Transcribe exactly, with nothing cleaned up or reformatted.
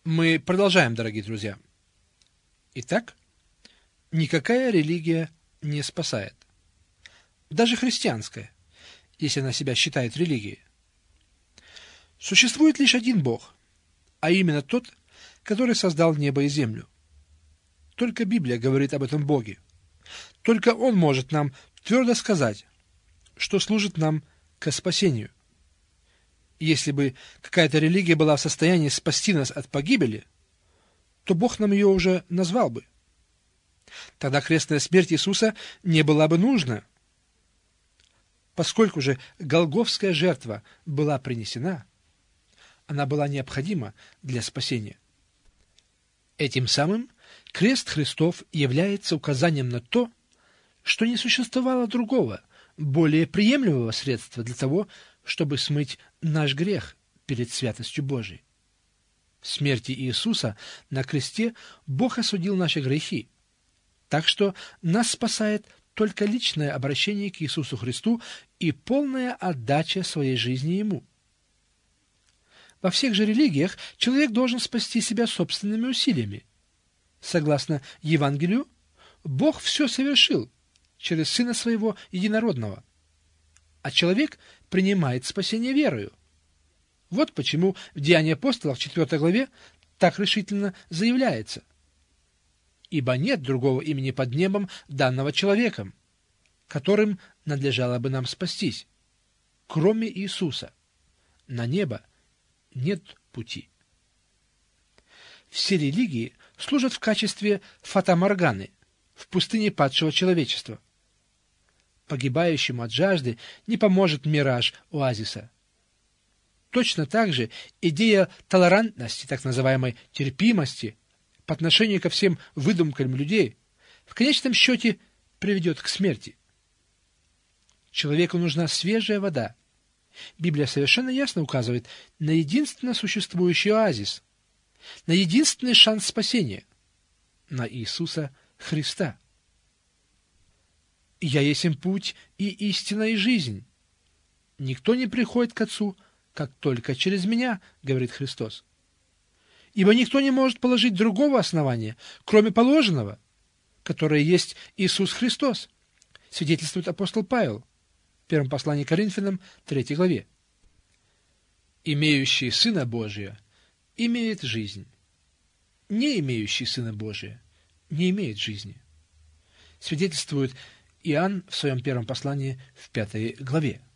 Мы продолжаем, дорогие друзья. Итак, никакая религия не спасает. Даже христианская, если она себя считает религией. Существует лишь один Бог, а именно тот, который создал небо и землю. Только Библия говорит об этом Боге. Только Он может нам твердо сказать, что служит нам ко спасению. Если бы какая-то религия была в состоянии спасти нас от погибели, то Бог нам ее уже назвал бы. Тогда крестная смерть Иисуса не была бы нужна. Поскольку же голгофская жертва была принесена, она была необходима для спасения. Этим самым крест Христов является указанием на то, что не существовало другого, более приемлемого средства для того, чтобы смыть наш грех перед святостью Божией. В смерти Иисуса на кресте Бог осудил наши грехи, так что нас спасает только личное обращение к Иисусу Христу и полная отдача своей жизни Ему. Во всех же религиях человек должен спасти себя собственными усилиями. Согласно Евангелию, Бог все совершил через Сына Своего Единородного, а человек принимает спасение верою. Вот почему в Деянии апостолов в четвёртой главе так решительно заявляется: «Ибо нет другого имени под небом, данного человеком, которым надлежало бы нам спастись, кроме Иисуса. На небо нет пути». Все религии служат в качестве фатаморганы в пустыне падшего человечества. Погибающему от жажды не поможет мираж оазиса. Точно так же идея толерантности, так называемой терпимости, по отношению ко всем выдумкам людей, в конечном счете приведет к смерти. Человеку нужна свежая вода. Библия совершенно ясно указывает на единственно существующий оазис, на единственный шанс спасения, на Иисуса Христа. «Я есть им путь и истина и жизнь. Никто не приходит к Отцу, как только через Меня, — говорит Христос. Ибо никто не может положить другого основания, кроме положенного, которое есть Иисус Христос», — свидетельствует апостол Павел в первом послании к Коринфянам, третьей главе. «Имеющий Сына Божия имеет жизнь. Не имеющий Сына Божия не имеет жизни», свидетельствует Иоанн в своем первом послании в пятой главе.